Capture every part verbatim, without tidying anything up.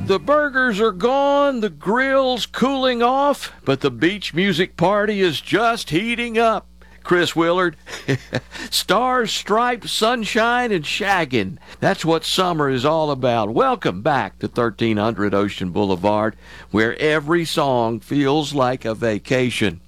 The burgers are gone, the grill's cooling off, but the beach music party is just heating up. Chris Willard, stars, stripes, sunshine, and shaggin'. That's what summer is all about. Welcome back to thirteen hundred Ocean Boulevard, where every song feels like a vacation.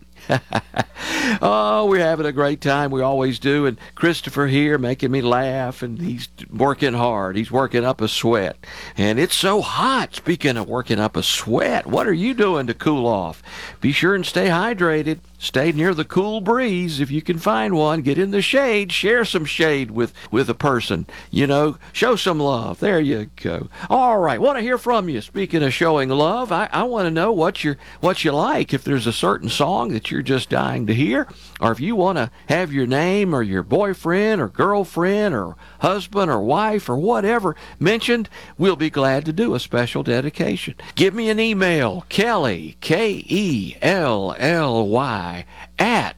Oh, we're having a great time. We always do. And Christopher here making me laugh, and he's working hard. He's working up a sweat. And it's so hot. Speaking of working up a sweat, what are you doing to cool off? Be sure and stay hydrated. Stay near the cool breeze if you can find one. Get in the shade. Share some shade with, with a person. You know, show some love. There you go. All right, want to hear from you. Speaking of showing love, I, I want to know what you what you like. If there's a certain song that you're just dying to hear, or if you want to have your name or your boyfriend or girlfriend or husband or wife or whatever mentioned, we'll be glad to do a special dedication. Give me an email, Kelly, K E L L Y, at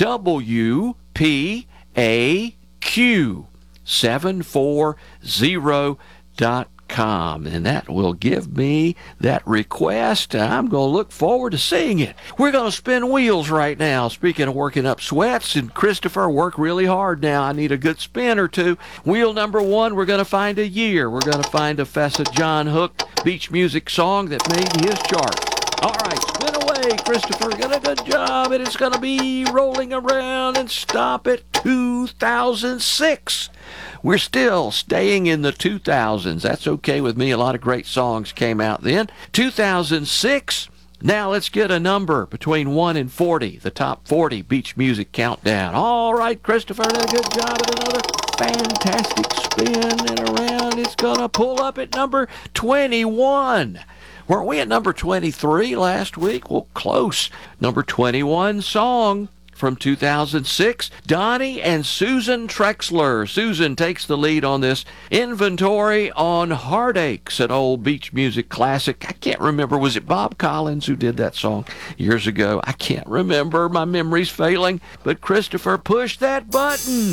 W P A Q seven four zero dot com, and that will give me that request. I'm going to look forward to seeing it. We're going to spin wheels right now. Speaking of working up sweats, and Christopher, work really hard now. I need a good spin or two. Wheel number one, we're going to find a year. We're going to find a Fessa John Hook beach music song that made his chart. All right, spin away, Christopher. Got a good job, and it's going to be rolling around and stop at two thousand six. We're still staying in the two thousands. That's okay with me. A lot of great songs came out then. two thousand six. Now let's get a number between one and forty. The top forty beach music countdown. All right, Christopher, did a good job at another fantastic spin and around. It's going to pull up at number twenty-one. Weren't we at number twenty-three last week? Well, close. Number twenty-one song from two thousand six, Donnie and Susan Trexler. Susan takes the lead on this inventory on Heartaches, an old beach music classic. I can't remember, was it Bob Collins who did that song years ago? I can't remember, my memory's failing, but Christopher, push that button.